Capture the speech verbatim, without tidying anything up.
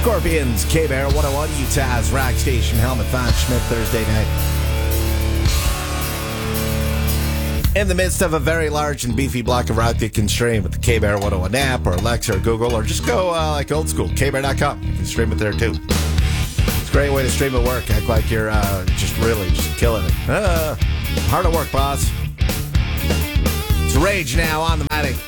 Scorpions, K-Bear, one oh one, Utah's Rock Station, Helmet Von Schmidt, Thursday night. In the midst of a very large and beefy block of rock, you can stream with the K-Bear one oh one app or Alexa or Google, or just go uh, like old school, K bear dot com. You can stream it there too. It's a great way to stream at work. Act like you're uh, just really just killing it. Uh, hard at work, boss. It's Rage now on the Matic.